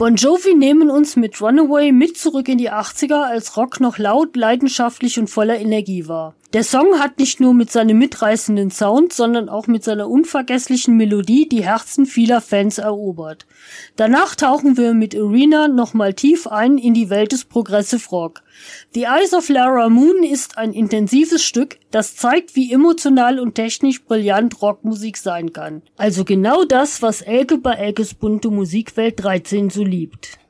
Bon Jovi nehmen uns mit Runaway mit zurück in die 80er, als Rock noch laut, leidenschaftlich und voller Energie war. Der Song hat nicht nur mit seinem mitreißenden Sound, sondern auch mit seiner unvergesslichen Melodie die Herzen vieler Fans erobert. Danach tauchen wir mit Arena nochmal tief ein in die Welt des Progressive Rock. The Eyes of Lara Moon ist ein intensives Stück, das zeigt, wie emotional und technisch brillant Rockmusik sein kann. Also genau das, was Elke bei Elkes bunte Musikwelt 13 so liebt.